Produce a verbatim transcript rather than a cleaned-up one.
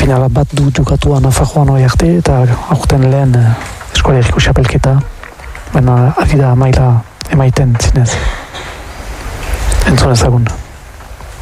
finala bat du jokatu Nafarroan hori arte, eta aurten lehen eskolegiko xapelketa, baina ari da maila emaiten zinez. Entzun ezagun.